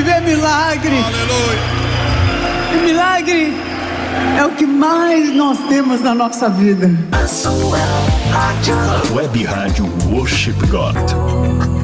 viver milagre. Aleluia. E milagre é o que mais nós temos na nossa vida. Web Rádio Worship God.